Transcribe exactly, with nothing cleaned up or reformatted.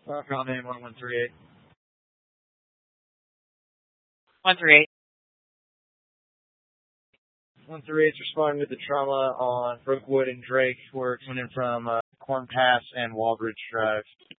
File name one one three eight. one three eight. one three eight's responding to the trauma on Brookwood and Drake. We're coming in from uh, Corn Pass and Walbridge Drive.